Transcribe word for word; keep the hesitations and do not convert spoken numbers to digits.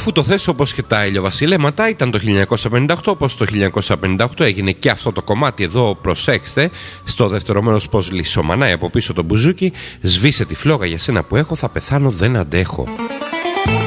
Αφού το θες όπως και τα ηλιοβασιλέματα, ήταν το χίλια εννιακόσια πενήντα οκτώ, όπως το χίλια εννιακόσια πενήντα οκτώ έγινε και αυτό το κομμάτι εδώ, προσέξτε, στο δεύτερο μέρος πως λισομανάει από πίσω το μπουζούκι, σβήσε τη φλόγα για σένα που έχω, θα πεθάνω δεν αντέχω.